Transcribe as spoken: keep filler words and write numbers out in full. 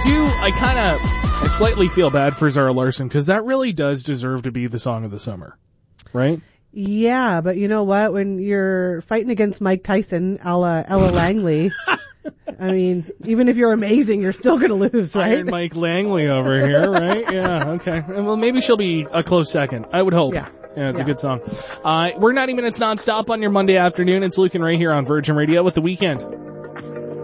do, I kind of, I slightly feel bad for Zara Larsson because that really does deserve to be the song of the summer, right? Yeah, but you know what? When you're fighting against Mike Tyson, a la Ella Langley, I mean, even if you're amazing, you're still going to lose, right? Iron Mike Langley over here, right? Yeah, okay. Well, maybe she'll be a close second. I would hope. Yeah. Yeah, it's yeah. a good song. Uh, we're ninety minutes nonstop on your Monday afternoon. It's Luke and Ray here on Virgin Radio with The Weekend.